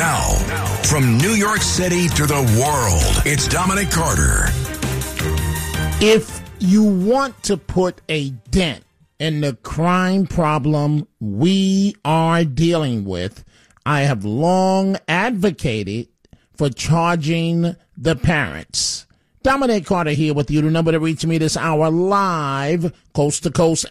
Now, from New York City to the world, it's Dominic Carter. If you want to put a dent in the crime problem we are dealing with, I have long advocated for charging the parents. Dominic Carter here with you. The number to reach me this hour live, coast to coast,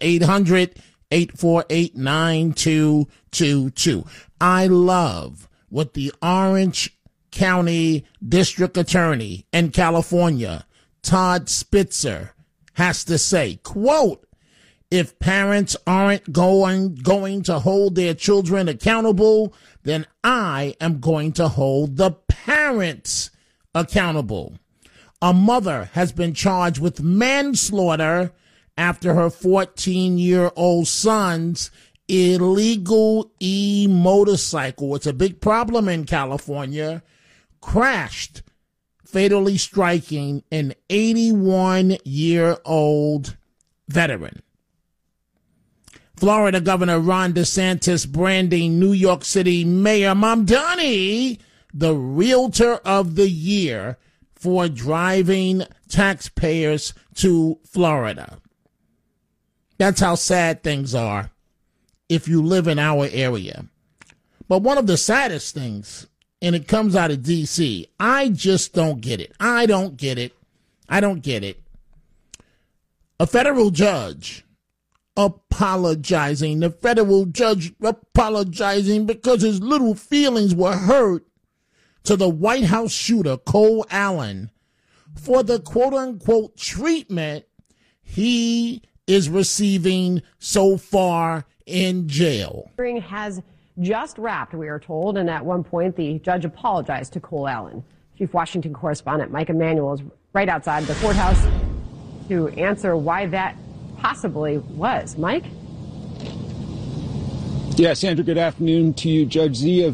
800-848-9222. I love what the Orange County District Attorney in California, Todd Spitzer, has to say. Quote, if parents aren't going to hold their children accountable, then I am going to hold the parents accountable. A mother has been charged with manslaughter after her 14-year-old son's illegal e-motorcycle, it's a big problem in California, crashed, fatally striking an 81-year-old veteran. Florida Governor Ron DeSantis branding New York City Mayor Mamdani the Realtor of the Year for driving taxpayers to Florida. That's how sad things are if you live in our area. But one of the saddest things, and it comes out of D.C., I just don't get it. I don't get it. A federal judge apologizing because his little feelings were hurt to the White House shooter, Cole Allen, for the quote-unquote treatment he is receiving so far in jail. Hearing has just wrapped, we are told, and at one point the judge apologized to Cole Allen. Chief Washington correspondent Mike Emanuel is right outside the courthouse to answer why that possibly was. Mike? Yes, Sandra, good afternoon to you. Judge Zia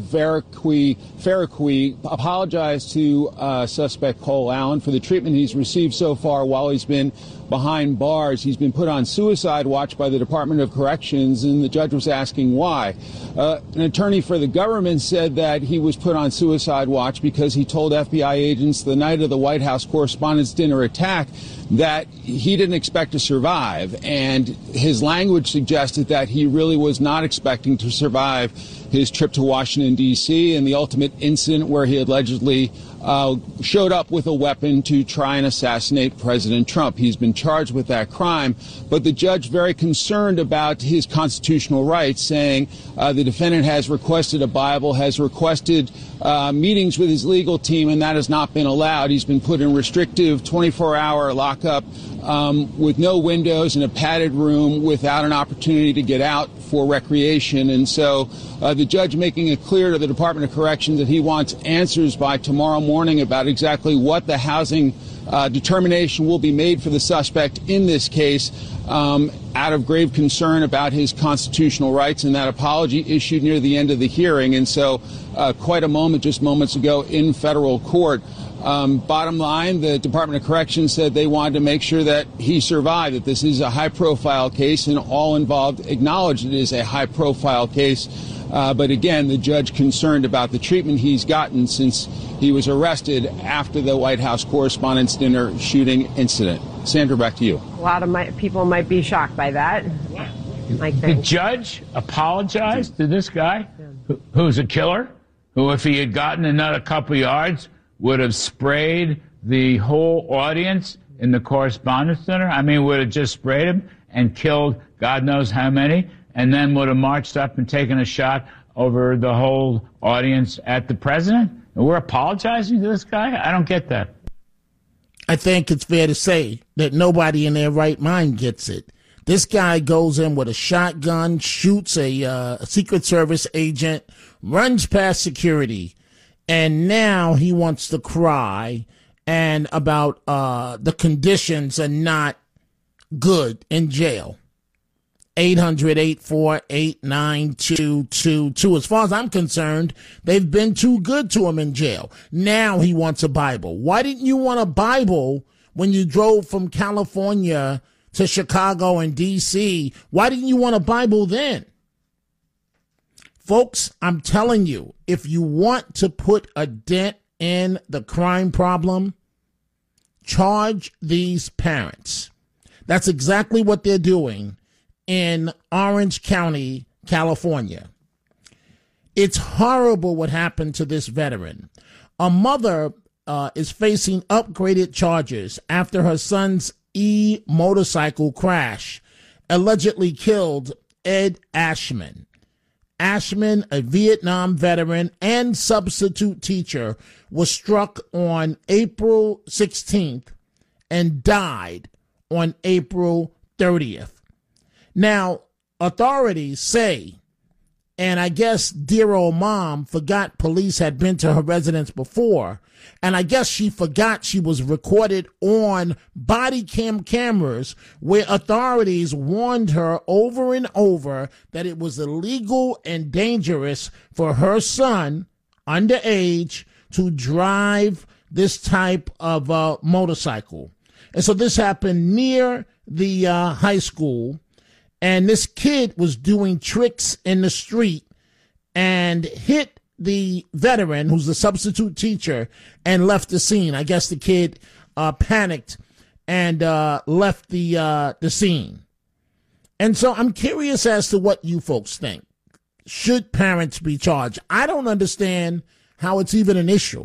Faraqui apologized to suspect Cole Allen for the treatment he's received so far while he's been behind bars. He's been put on suicide watch by the Department of Corrections, and the judge was asking why. An attorney for the government said that he was put on suicide watch because he told FBI agents the night of the White House Correspondents' Dinner attack that he didn't expect to survive, and his language suggested that he really was not expecting to survive his trip to Washington, D.C., and the ultimate incident where he allegedly showed up with a weapon to try and assassinate President Trump. He's been charged with that crime, but the judge very concerned about his constitutional rights, saying the defendant has requested a Bible, has requested meetings with his legal team, and that has not been allowed. He's been put in restrictive 24-hour lockup with no windows in a padded room without an opportunity to get out for recreation. And so the judge making it clear to the Department of Corrections that he wants answers by tomorrow morning about exactly what the housing determination will be made for the suspect in this case, out of grave concern about his constitutional rights, and that apology issued near the end of the hearing. And so quite a moment just moments ago in federal court. Bottom line, the Department of Corrections said they wanted to make sure that he survived, that this is a high-profile case, and all involved acknowledged it is a high-profile case. But again, the judge concerned about the treatment he's gotten since he was arrested after the White House Correspondents' Dinner shooting incident. Sandra, back to you. A lot of people might be shocked by that. The judge apologized to this guy who's a killer, who, if he had gotten another couple yards, would have sprayed the whole audience in the Correspondents' Dinner. I mean, would have just sprayed him and killed God knows how many, and then would have marched up and taken a shot over the whole audience at the president. And we're apologizing to this guy? I don't get that. I think it's fair to say that nobody in their right mind gets it. This guy goes in with a shotgun, shoots a Secret Service agent, runs past security, and now he wants to cry and about the conditions are not good in jail. 800-848-9222. As far as I'm concerned, they've been too good to him in jail. Now he wants a Bible. Why didn't you want a Bible when you drove from California to Chicago and D.C.? Why didn't you want a Bible then? Folks, I'm telling you, if you want to put a dent in the crime problem, charge these parents. That's exactly what they're doing in Orange County, California. It's horrible what happened to this veteran. A mother is facing upgraded charges after her son's motorcycle crash allegedly killed Ed Ashman. Ashman, a Vietnam veteran and substitute teacher, was struck on April 16th and died on April 30th. Now, authorities say, and I guess dear old mom forgot police had been to her residence before, and I guess she forgot she was recorded on body cam cameras where authorities warned her over and over that it was illegal and dangerous for her son, underage, to drive this type of motorcycle. And so this happened near the high school, and this kid was doing tricks in the street and hit the veteran, who's the substitute teacher, and left the scene. I guess the kid panicked and left the scene. And so I'm curious as to what you folks think. Should parents be charged? I don't understand how it's even an issue.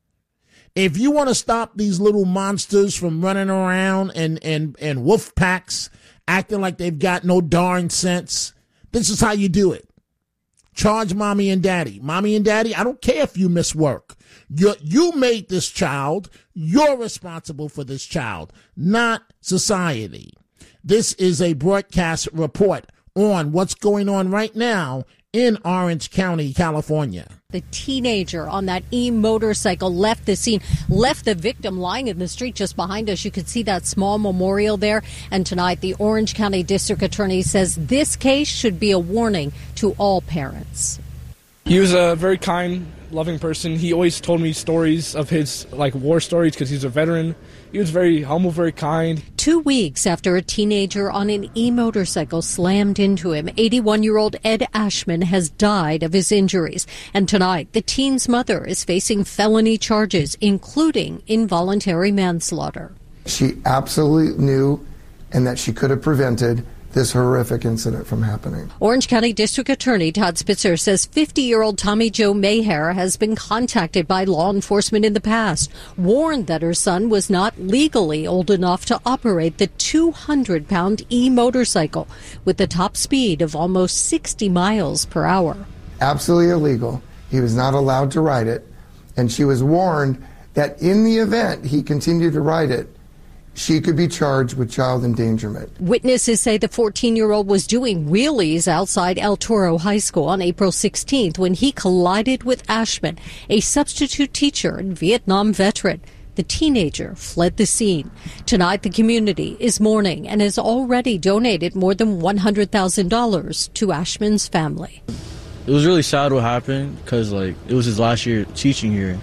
If you want to stop these little monsters from running around and wolf packs acting like they've got no darn sense, this is how you do it. Charge mommy and daddy. Mommy and daddy, I don't care if you miss work. You made this child. You're responsible for this child, not society. This is a broadcast report on what's going on right now in Orange County, California. The teenager on that motorcycle left the scene, left the victim lying in the street just behind us. You could see that small memorial there. And tonight, the Orange County District Attorney says this case should be a warning to all parents. He was a very kind, loving person. He always told me stories of his war stories because he's a veteran. He was very humble, very kind. 2 weeks after a teenager on an motorcycle slammed into him, 81-year-old Ed Ashman has died of his injuries. And tonight, the teen's mother is facing felony charges, including involuntary manslaughter. She absolutely knew and that she could have prevented this horrific incident from happening. Orange County District Attorney Todd Spitzer says 50-year-old Tommy Jo Mayhair has been contacted by law enforcement in the past, warned that her son was not legally old enough to operate the 200-pound motorcycle with a top speed of almost 60 miles per hour. Absolutely illegal. He was not allowed to ride it, and she was warned that in the event he continued to ride it, she could be charged with child endangerment. Witnesses say the 14-year-old was doing wheelies outside El Toro High School on April 16th when he collided with Ashman, a substitute teacher and Vietnam veteran. The teenager fled the scene. Tonight, the community is mourning and has already donated more than $100,000 to Ashman's family. It was really sad what happened because, it was his last year teaching here.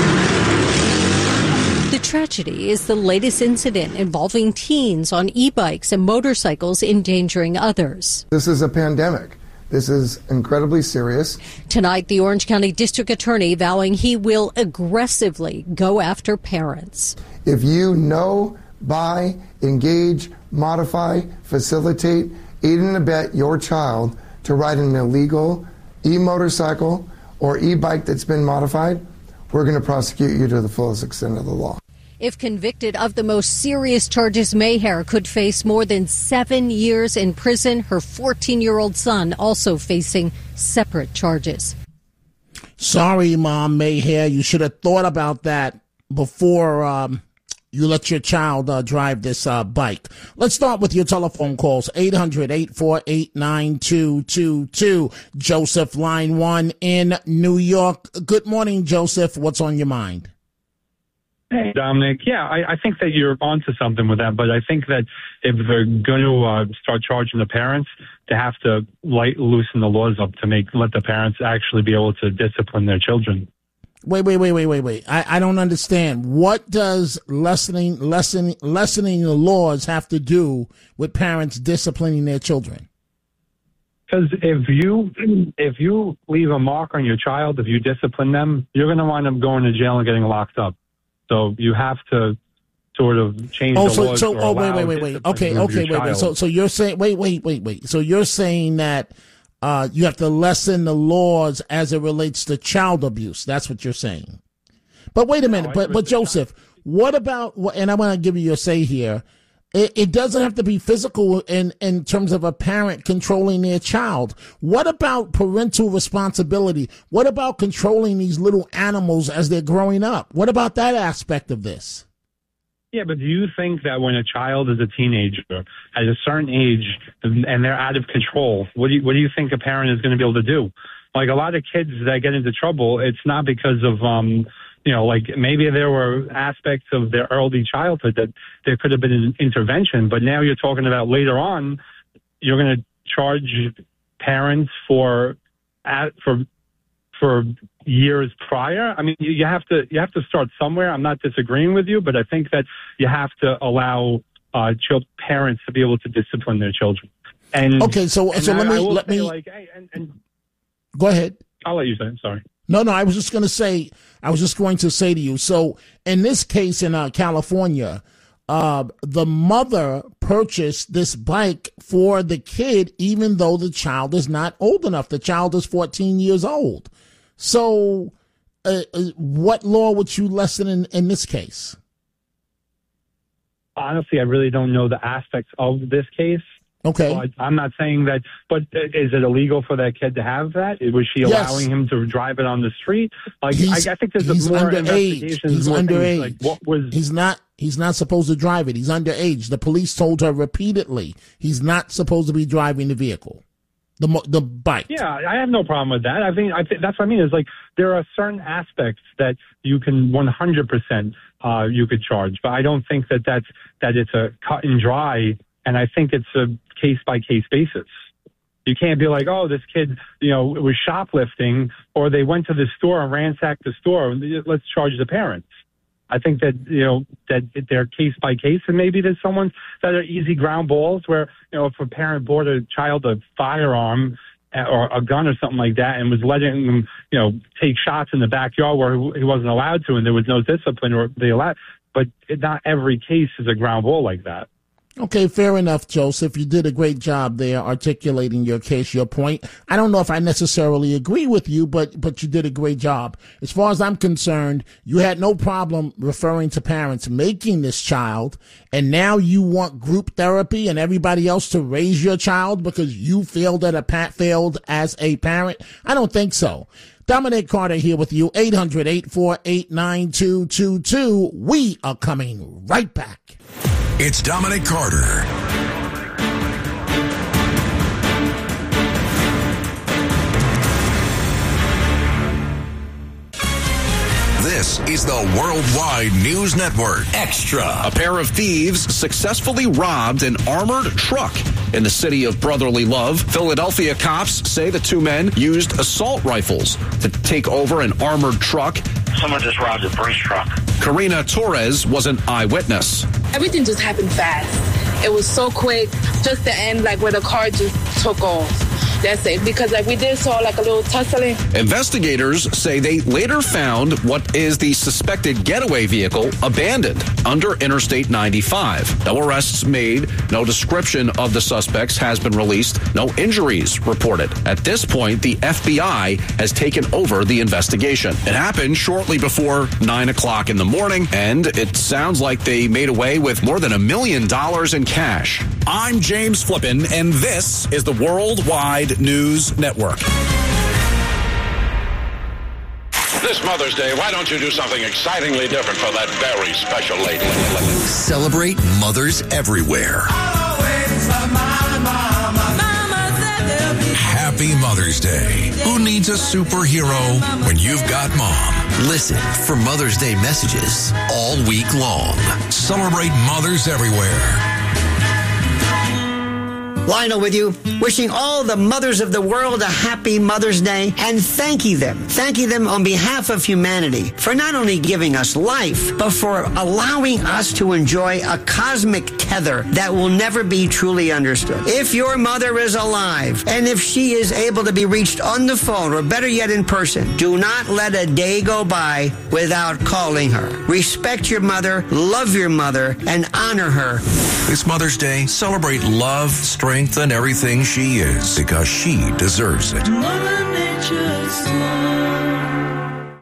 The tragedy is the latest incident involving teens on e-bikes and motorcycles endangering others. This is a pandemic. This is incredibly serious. Tonight, the Orange County District Attorney vowing he will aggressively go after parents. If you know, buy, engage, modify, facilitate, aid and abet your child to ride an illegal e-motorcycle or e-bike that's been modified, we're going to prosecute you to the fullest extent of the law. If convicted of the most serious charges, Mayhair could face more than 7 years in prison. Her 14-year-old son also facing separate charges. Sorry, Mom Mayhair. You should have thought about that before you let your child drive this bike. Let's start with your telephone calls. 800-848-9222. Joseph, line 1 in New York. Good morning, Joseph. What's on your mind? Hey, Dominic. Yeah, I think that you're onto something with that, but I think that if they're going to start charging the parents, to have to loosen the laws up to let the parents actually be able to discipline their children. Wait. I don't understand. What does lessening the laws have to do with parents disciplining their children? Because if you leave a mark on your child, if you discipline them, you're going to wind up going to jail and getting locked up. So you have to sort of change the laws. Wait. Okay. So you're saying, wait. So you're saying that you have to lessen the laws as it relates to child abuse. That's what you're saying. But wait a minute. But Joseph, what about, and I want to give you your say here. It doesn't have to be physical in terms of a parent controlling their child. What about parental responsibility? What about controlling these little animals as they're growing up? What about that aspect of this? Yeah, but do you think that when a child is a teenager at a certain age and they're out of control, what do you think a parent is going to be able to do? Like a lot of kids that get into trouble, it's not because of like maybe there were aspects of their early childhood that there could have been an intervention, but now you're talking about later on, you're going to charge parents for years prior. I mean, you have to start somewhere. I'm not disagreeing with you, but I think that you have to allow parents to be able to discipline their children. And okay, so let me go ahead. I'll let you say it. Sorry. No, I was just going to say to you. So in this case in California, the mother purchased this bike for the kid, even though the child is not old enough. The child is 14 years old. So what law would you lessen in this case? Honestly, I really don't know the aspects of this case. Okay. So I'm not saying that, but is it illegal for that kid to have that? Was she allowing him to drive it on the street? Like, I think there's more investigations. He's underage. Like, what was? He's not supposed to drive it. He's underage. The police told her repeatedly he's not supposed to be driving the vehicle, the bike. Yeah, I have no problem with that. I think that's what I mean. Is like there are certain aspects that you can 100% you could charge, but I don't think that it's a cut and dry. And I think it's a case-by-case basis. You can't be like, oh, this kid, was shoplifting, or they went to the store and ransacked the store. Let's charge the parents. I think that, that they're case-by-case, and maybe there's someone that are easy ground balls where, if a parent bought a child a firearm or a gun or something like that and was letting them, take shots in the backyard where he wasn't allowed to and there was no discipline or they allowed. But not every case is a ground ball like that. Okay, fair enough, Joseph. You did a great job there articulating your case, your point. I don't know if I necessarily agree with you, but you did a great job. As far as I'm concerned, you had no problem referring to parents making this child, and now you want group therapy and everybody else to raise your child because you failed as a parent? I don't think so. Dominic Carter here with you, 800-848-9222. We are coming right back. It's Dominic Carter. This is the Worldwide News Network. Extra. A pair of thieves successfully robbed an armored truck in the city of brotherly love. Philadelphia cops say the two men used assault rifles to take over an armored truck. Someone just robbed a Brinks truck. Karina Torres was an eyewitness. Everything just happened fast. It was so quick. Just the end, where the car just took off. That's it. Because we did saw a little tussling. Investigators say they later found what is the suspected getaway vehicle abandoned under Interstate 95. No arrests made. No description of the suspects has been released. No injuries reported. At this point, the FBI has taken over the investigation. It happened shortly before 9 o'clock in the morning, and it sounds like they made away with more than $1 million in cash. I'm James Flippin, and this is the Worldwide News Network. This Mother's Day, why don't you do something excitingly different for that very special lady? Celebrate mothers everywhere. Happy Mother's Day. Who needs a superhero when you've got mom? Listen for Mother's Day messages all week long. Celebrate mothers everywhere. Lionel with you, wishing all the mothers of the world a happy Mother's Day and thanking them on behalf of humanity for not only giving us life, but for allowing us to enjoy a cosmic tether that will never be truly understood. If your mother is alive and if she is able to be reached on the phone or better yet in person, do not let a day go by without calling her. Respect your mother, love your mother, and honor her. This Mother's Day, celebrate love, strength, and everything she is, because she deserves it. Mother Nature's smile.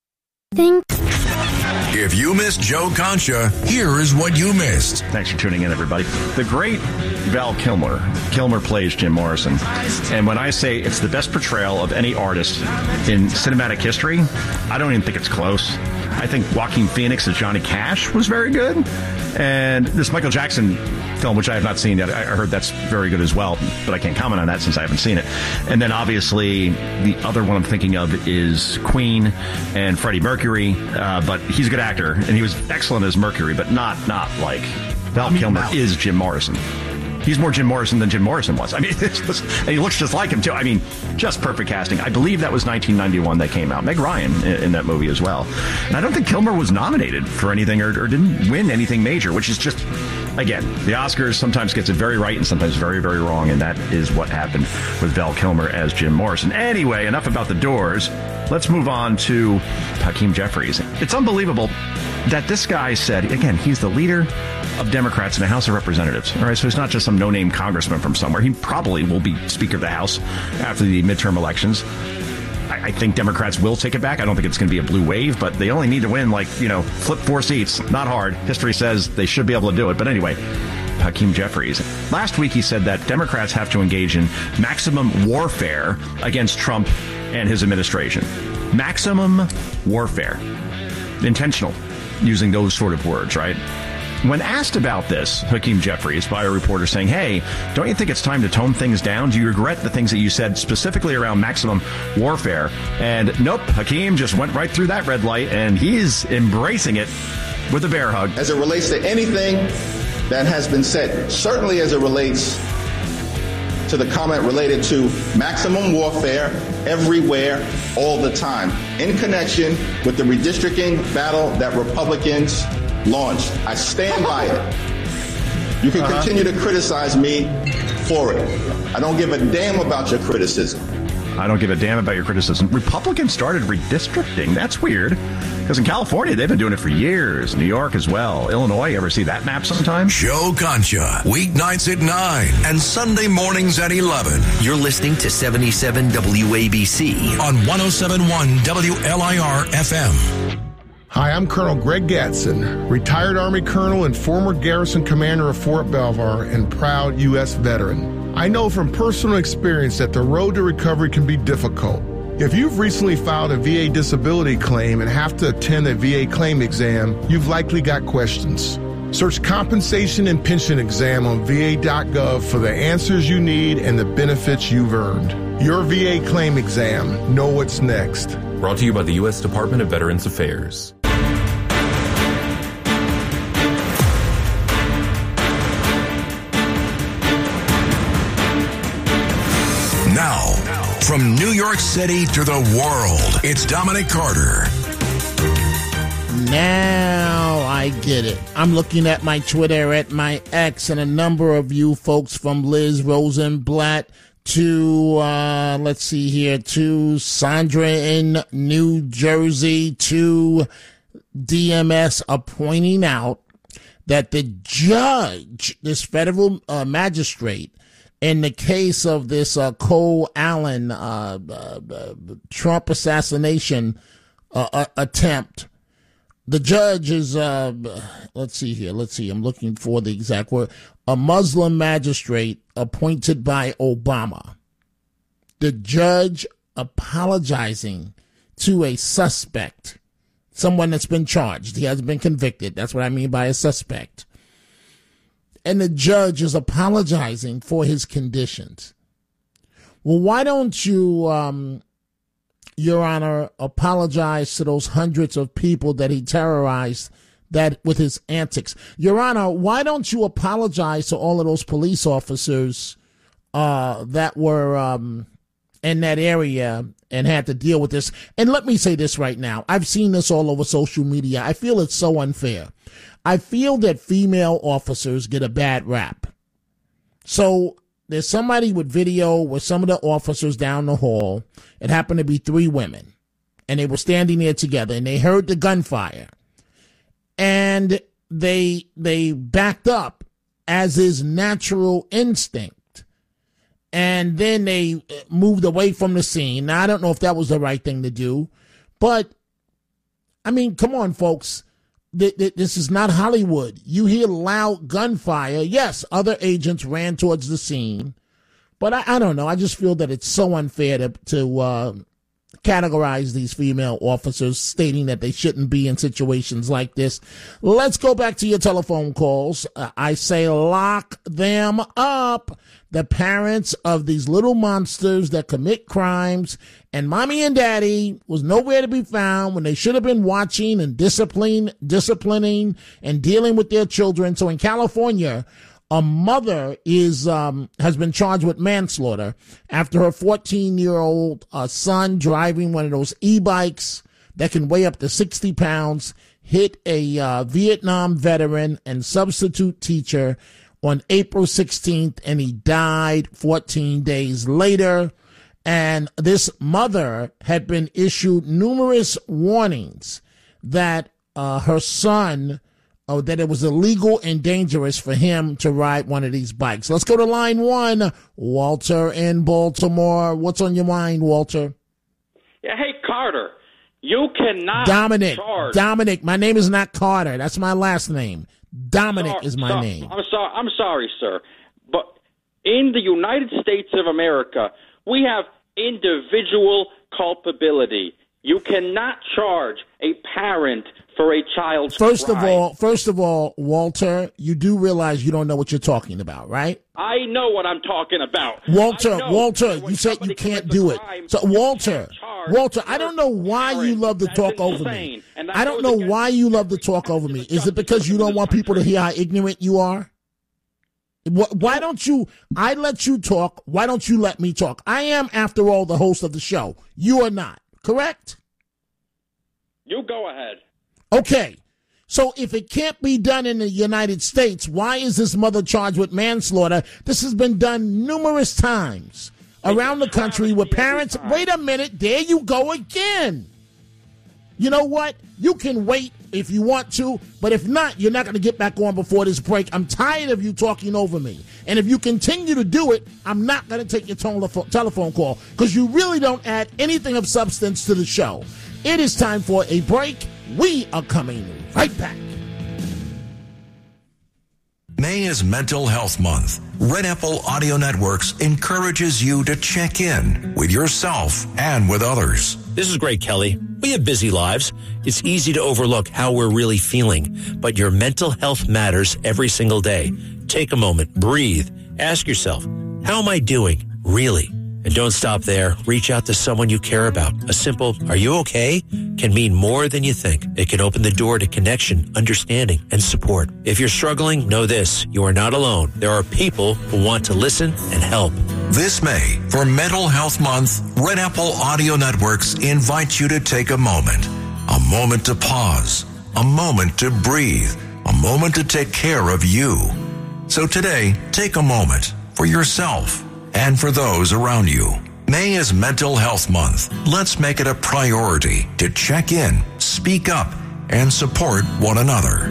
If you missed Joe Concha, here is what you missed. Thanks for tuning in, everybody. The great Val Kilmer. Kilmer plays Jim Morrison. And when I say it's the best portrayal of any artist in cinematic history, I don't even think it's close. I think Joaquin Phoenix as Johnny Cash was very good. And this Michael Jackson film, which I have not seen yet, I heard that's very good as well, but I can't comment on that since I haven't seen it. And then obviously the other one I'm thinking of is Queen and Freddie Mercury, but he's a good actor, and he was excellent as Mercury, but not like Val Kilmer is Jim Morrison. He's more Jim Morrison than Jim Morrison was. I mean, and he looks just like him, too. I mean, just perfect casting. I believe that was 1991 that came out. Meg Ryan in that movie as well. And I don't think Kilmer was nominated for anything or didn't win anything major, which is just, again, the Oscars sometimes gets it very right and sometimes very, very wrong. And that is what happened with Val Kilmer as Jim Morrison. Anyway, enough about the Doors. Let's move on to Hakeem Jeffries. It's unbelievable that this guy said, again, he's the leader of Democrats in the House of Representatives. All right, so he's not just some no-name congressman from somewhere. He probably will be Speaker of the House after the midterm elections. I think Democrats will take it back. I don't think it's going to be a blue wave, but they only need to win, flip 4 seats. Not hard. History says they should be able to do it. But anyway, Hakeem Jeffries. Last week he said that Democrats have to engage in maximum warfare against Trump and his administration. Maximum warfare. Intentional, using those sort of words, right? When asked about this, Hakeem Jeffries, by a reporter saying, hey, don't you think it's time to tone things down? Do you regret the things that you said specifically around maximum warfare? And nope, Hakeem just went right through that red light, and he's embracing it with a bear hug. As it relates to anything that has been said, certainly as it relates to the comment related to maximum warfare everywhere, all the time, in connection with the redistricting battle that Republicans launched. I stand by it. You can continue to criticize me for it. I don't give a damn about your criticism. I don't give a damn about your criticism. Republicans started redistricting. That's weird. Because in California, they've been doing it for years. New York as well. Illinois, you ever see that map sometime? Joe Concha, weeknights at 9 and Sunday mornings at 11. You're listening to 77 WABC on 107.1 WLIR FM. Hi, I'm Colonel Greg Gatson, retired Army Colonel and former Garrison Commander of Fort Belvoir and proud U.S. veteran. I know from personal experience that the road to recovery can be difficult. If you've recently filed a VA disability claim and have to attend a VA claim exam, you've likely got questions. Search compensation and pension exam on va.gov for the answers you need and the benefits you've earned. Your VA claim exam. Know what's next. Brought to you by the U.S. Department of Veterans Affairs. Now, from New York City to the world, it's Dominic Carter. Now I get it. I'm looking at my Twitter, at my X, and a number of you folks from Liz Rosenblatt to, let's see here, to Sandra in New Jersey, to DMS are pointing out that the judge, this federal magistrate, in the case of this Cole Allen Trump assassination attempt, the judge is, let's see, I'm looking for the exact word, a Muslim magistrate appointed by Obama. The judge apologizing to a suspect, someone that's been charged. He hasn't been convicted. That's what I mean by a suspect. And the judge is apologizing for his conditions. Well, why don't you, Your Honor, apologize to those hundreds of people that he terrorized that with his antics? Your Honor, why don't you apologize to all of those police officers that were in that area and had to deal with this. And let me say this right now. I've seen this all over social media. I feel it's so unfair. I feel that female officers get a bad rap. So there's somebody with video with some of the officers down the hall. It happened to be 3 women. And they were standing there together, and they heard the gunfire. And they backed up, as is natural instinct. And then they moved away from the scene. Now, I don't know if that was the right thing to do. But, I mean, come on, folks. This is not Hollywood. You hear loud gunfire. Yes, other agents ran towards the scene. But I don't know. I just feel that it's so unfair to categorize these female officers, stating that they shouldn't be in situations like this. Let's go back to your telephone calls. I say lock them up. The parents of these little monsters that commit crimes, and mommy and daddy was nowhere to be found when they should have been watching and disciplining and dealing with their children. So in California, a mother has been charged with manslaughter after her 14-year-old son, driving one of those e-bikes that can weigh up to 60 pounds, hit a Vietnam veteran and substitute teacher on April 16th, and he died 14 days later. And this mother had been issued numerous warnings that her son, that it was illegal and dangerous for him to ride one of these bikes. Let's go to line 1. Walter in Baltimore. What's on your mind, Walter? Yeah, hey, Carter, you cannot charge. Dominic, my name is not Carter. That's my last name. Dominic is my name. I'm sorry, sir. But in the United States of America, we have individual culpability. You cannot charge a parent for a child's crime. First of all, Walter, you do realize you don't know what you're talking about, right? I know what I'm talking about. Walter, you said you can't do it. So, Walter, I don't know why you love to talk over me. I don't know why you love to talk over me. Is it because you don't want people to hear how ignorant you are? Why don't you, I let you talk, why don't you let me talk? I am, after all, the host of the show. You are not, correct? You go ahead. Okay, so if it can't be done in the United States, why is this mother charged with manslaughter? This has been done numerous times around the country with parents. Wait a minute, there you go again. You know what? You can wait if you want to, but if not, you're not going to get back on before this break. I'm tired of you talking over me. And if you continue to do it, I'm not going to take your telephone call because you really don't add anything of substance to the show. It is time for a break. We are coming right back. May is Mental Health Month. Red Apple Audio Networks encourages you to check in with yourself and with others. This is Greg Kelly. We have busy lives. It's easy to overlook how we're really feeling, but your mental health matters every single day. Take a moment, breathe, ask yourself, how am I doing, really? And don't stop there. Reach out to someone you care about. A simple, are you okay? Can mean more than you think. It can open the door to connection, understanding, and support. If you're struggling, know this. You are not alone. There are people who want to listen and help. This May, for Mental Health Month, Red Apple Audio Networks invites you to take a moment to pause, a moment to breathe, a moment to take care of you. So today, take a moment for yourself and for those around you. May is Mental Health Month. Let's make it a priority to check in, speak up, and support one another.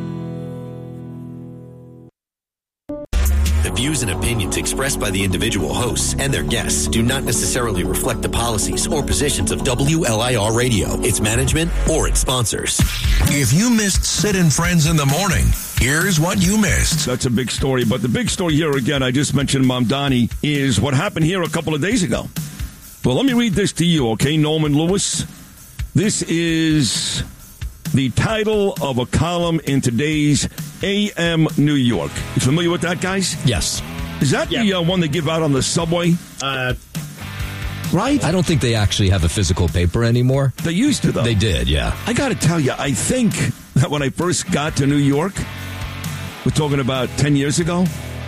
The views and opinions expressed by the individual hosts and their guests do not necessarily reflect the policies or positions of WLIR Radio, its management, or its sponsors. If you missed Sid and Friends in the Morning, here's what you missed. That's a big story, but the big story here, again, I just mentioned Mamdani, is what happened here a couple of days ago. Well, let me read this to you, okay, Norman Lewis? This is the title of a column in today's AM New York. You familiar with that, guys? Yes. Is that the one they give out on the subway? Right? I don't think they actually have a physical paper anymore. They used to, though. They did, yeah. I got to tell you, I think that when I first got to New York, we're talking about 10 years ago,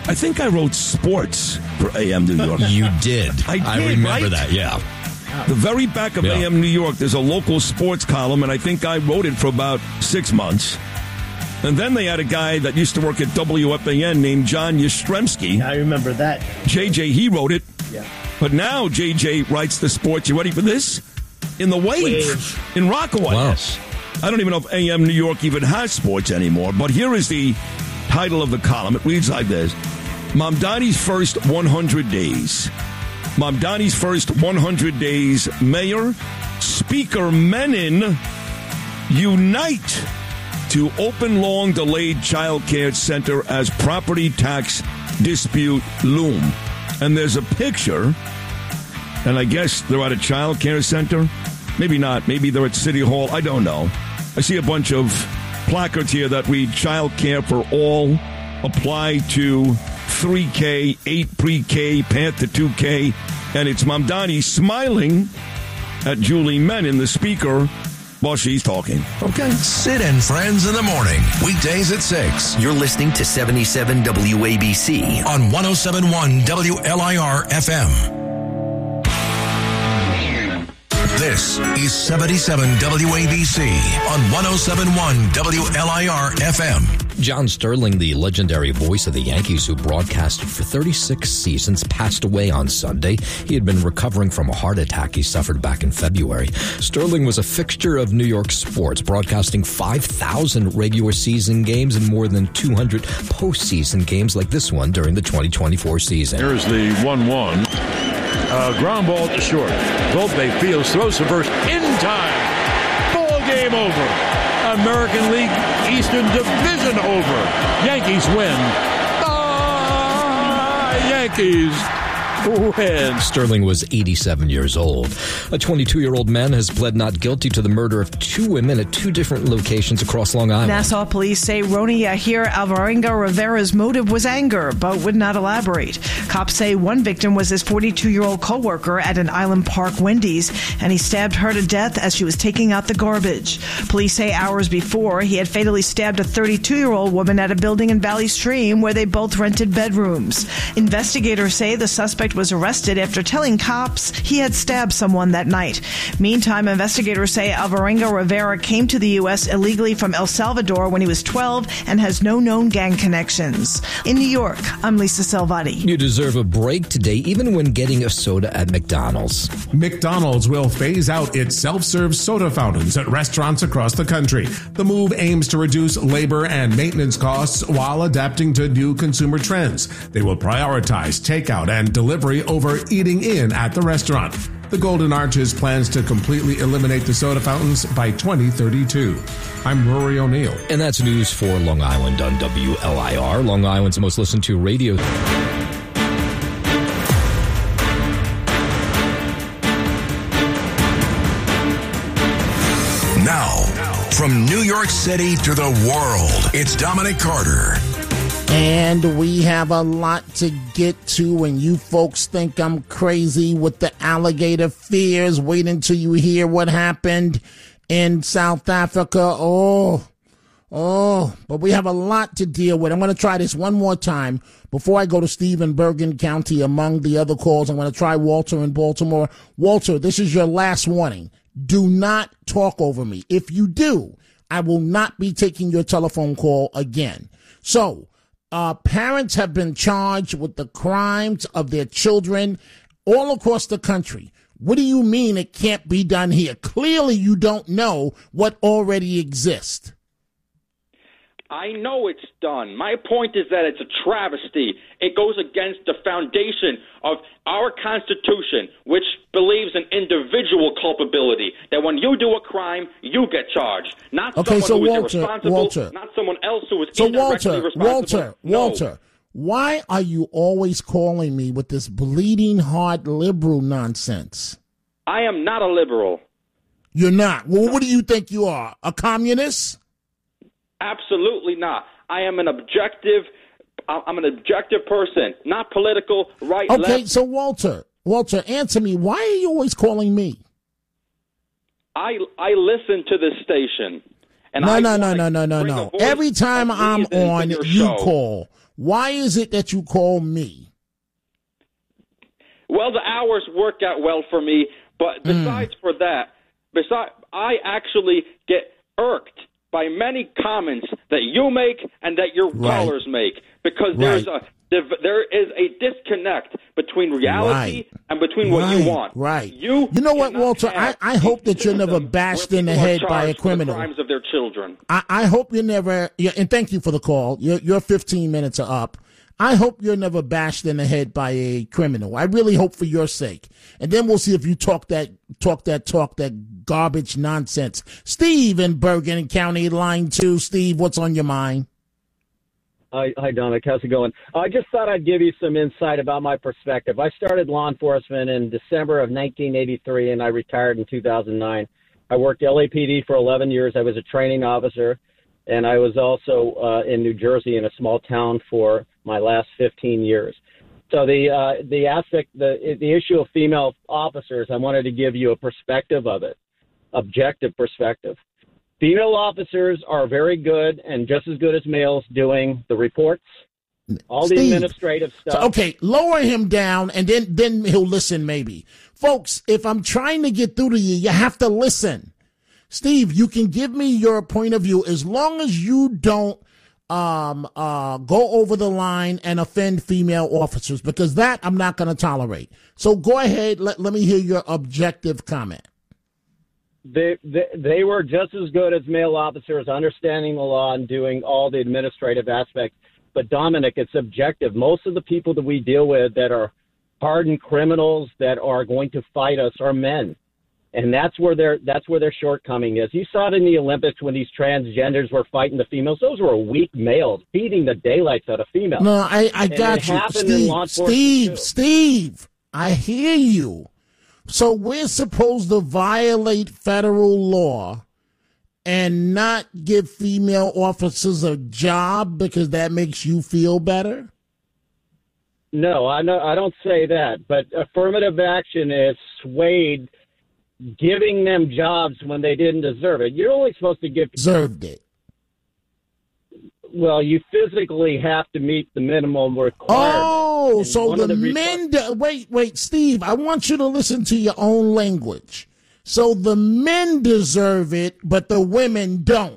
I think I wrote sports for AM New York. You did. I remember right? that, yeah. The very back of AM New York, there's a local sports column, and I think I wrote it for about 6 months. And then they had a guy that used to work at WFAN named John Yastrzemski. I remember that. JJ, he wrote it. Yeah. But now JJ writes the sports. You ready for this? In the Wave. In Rockaway. Wow. I don't even know if AM New York even has sports anymore. But here is the title of the column. It reads like this. Mamdani's first 100 days. Mamdani's first 100 days. Mayor, Speaker Menon unite to open long-delayed child care center as property tax dispute loom. And there's a picture, and I guess they're at a child care center. Maybe not. Maybe they're at City Hall. I don't know. I see a bunch of placards here that read child care for all, apply to 3K, 8 pre-K, path to 2K. And it's Mamdani smiling at Julie Menon, the speaker, while she's talking. Okay. Sid and Friends in the morning. Weekdays at 6. You're listening to 77 WABC on 107.1 WLIR FM. This is 77 WABC on 107.1 WLIR FM. John Sterling, the legendary voice of the Yankees who broadcasted for 36 seasons, passed away on Sunday. He had been recovering from a heart attack he suffered back in February. Sterling was a fixture of New York sports, broadcasting 5,000 regular season games and more than 200 postseason games like this one during the 2024 season. Here's the 1-1. Ground ball to short. Volpe fields, throws to first in time. Ball game over. American League Eastern Division over. Yankees win. Yankees win. Sterling was 87 years old. A 22-year-old man has pled not guilty to the murder of 2 women at 2 different locations across Long Island. Nassau police say Roni Yahir Alvarenga Rivera's motive was anger, but would not elaborate. Cops say one victim was his 42-year-old co-worker at an Island Park Wendy's, and he stabbed her to death as she was taking out the garbage. Police say hours before, he had fatally stabbed a 32-year-old woman at a building in Valley Stream where they both rented bedrooms. Investigators say the suspect was arrested after telling cops he had stabbed someone that night. Meantime, investigators say Alvarenga Rivera came to the U.S. illegally from El Salvador when he was 12 and has no known gang connections. In New York, I'm Lisa Salvati. You deserve a break today, even when getting a soda at McDonald's. McDonald's will phase out its self-serve soda fountains at restaurants across the country. The move aims to reduce labor and maintenance costs while adapting to new consumer trends. They will prioritize takeout and delivery over eating in at the restaurant. The Golden Arches plans to completely eliminate the soda fountains by 2032. I'm Rory O'Neill. And that's news for Long Island on WLIR, Long Island's most listened to radio. Now, from New York City to the world, it's Dominic Carter. And we have a lot to get to, and you folks think I'm crazy with the alligator fears. Wait until you hear what happened in South Africa. But we have a lot to deal with. I'm going to try this one more time before I go to Steve in Bergen County. Among the other calls, I'm going to try Walter in Baltimore. Walter, this is your last warning. Do not talk over me. If you do, I will not be taking your telephone call again. So, parents have been charged with the crimes of their children all across the country. What do you mean it can't be done here? Clearly, you don't know what already exists. I know it's done. My point is that it's a travesty. It goes against the foundation of our Constitution, which believes in individual culpability, that when you do a crime, you get charged. Not someone who is irresponsible, not someone else who is indirectly responsible. Walter, why are you always calling me with this bleeding heart liberal nonsense? I am not a liberal. You're not? Well, what do you think you are? A communist? Absolutely not. I'm an objective person, not political, right, left. Okay, so Walter, answer me. Why are you always calling me? I listen to this station, And No. Every time I'm on, you call. Why is it that you call me? Well, the hours work out well for me, but besides I actually get irked by many comments that you make and that your callers make, because there is a disconnect between reality and between what you want. Right. You know what, Walter? I hope that you're never bashed in the head by a criminal. For the crimes of their children. I hope you never. And thank you for the call. Your 15 minutes are up. I hope you're never bashed in the head by a criminal. I really hope for your sake. And then we'll see if you talk that garbage nonsense. Steve in Bergen County, line 2. Steve, what's on your mind? Hi, Dominic. How's it going? I just thought I'd give you some insight about my perspective. I started law enforcement in December of 1983, and I retired in 2009. I worked LAPD for 11 years. I was a training officer, and I was also in New Jersey in a small town for my last 15 years. So the issue of female officers, I wanted to give you a perspective of it, objective perspective. Female officers are very good and just as good as males doing the reports, all the administrative stuff. So, okay, lower him down, and then he'll listen maybe. Folks, if I'm trying to get through to you, you have to listen. Steve, you can give me your point of view as long as you don't go over the line and offend female officers, because that I'm not going to tolerate. So go ahead, let me hear your objective comment. They were just as good as male officers, understanding the law and doing all the administrative aspects. But Dominic, it's objective. Most of the people that we deal with that are hardened criminals that are going to fight us are men. And that's where their shortcoming is. You saw it in the Olympics when these transgenders were fighting the females. Those were weak males beating the daylights out of females. No, I got you. Steve, I hear you. So we're supposed to violate federal law and not give female officers a job because that makes you feel better? No, I don't say that. But affirmative action is swayed giving them jobs when they didn't deserve it. You're only supposed to give... Deserved it. Well, you physically have to meet the minimum requirement. Oh, so the men... Wait, Steve, I want you to listen to your own language. So the men deserve it, but the women don't.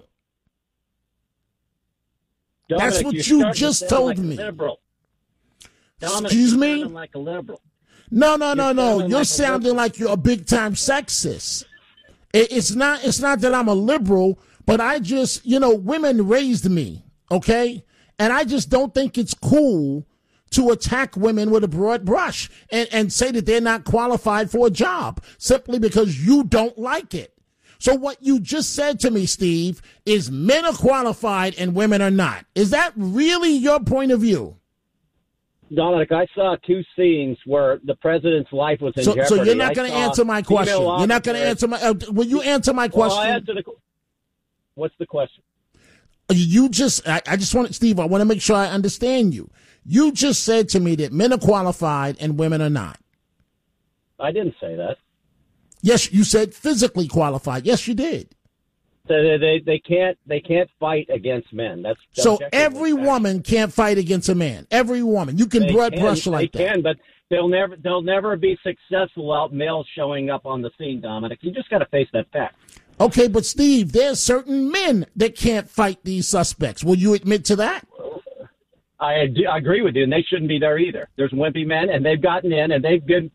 Dominic, that's what you just told me. Excuse me? Like a liberal. No. You're sounding like you're a big-time sexist. It's not that I'm a liberal, but I just, women raised me, okay? And I just don't think it's cool to attack women with a broad brush and say that they're not qualified for a job simply because you don't like it. So what you just said to me, Steve, is men are qualified and women are not. Is that really your point of view? Dominic, I saw two scenes where the president's life was in jeopardy. So you're not going to answer my question. You're not going to answer my. Will you answer my question? Well, what's the question? You just. I just want, Steve. I want to make sure I understand you. You just said to me that men are qualified and women are not. I didn't say that. Yes, you said physically qualified. Yes, you did. They can't fight against men. That's so every woman can't fight against a man. Every woman. You can broad brush like that. They can, but they'll never be successful without males showing up on the scene, Dominic. You just got to face that fact. Okay, but Steve, there's certain men that can't fight these suspects. Will you admit to that? I agree with you, and they shouldn't be there either. There's wimpy men, and they've gotten in, and they've been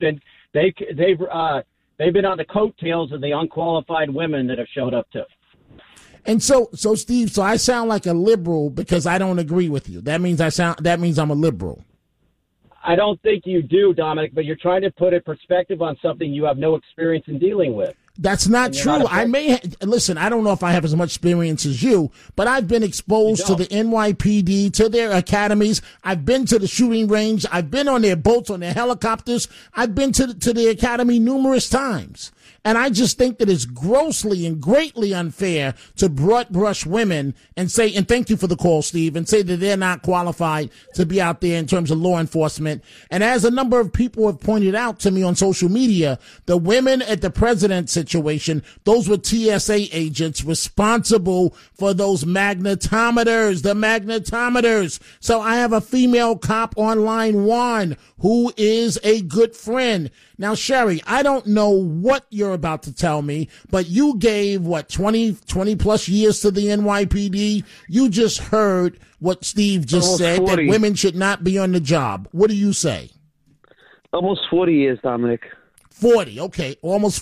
on the coattails of the unqualified women that have showed up too. And so Steve, I sound like a liberal because I don't agree with you. That means I'm a liberal. I don't think you do, Dominic, but you're trying to put a perspective on something you have no experience in dealing with. That's not true. Listen, I don't know if I have as much experience as you, but I've been exposed to the NYPD, to their academies. I've been to the shooting range. I've been on their boats, on their helicopters. I've been to the academy numerous times. And I just think that it's grossly and greatly unfair to broad brush women and say, and thank you for the call, Steve, and say that they're not qualified to be out there in terms of law enforcement. And as a number of people have pointed out to me on social media, the women at the president situation, those were TSA agents responsible for those magnetometers, the magnetometers. So I have a female cop on line 1 who is a good friend. Now, Sherry, I don't know what you're about to tell me, but you gave, 20 plus years to the NYPD. You just heard what Steve just Almost said, 40. that women should not be on the job. What do you say? Almost 40 years, Dominic. 40, okay, almost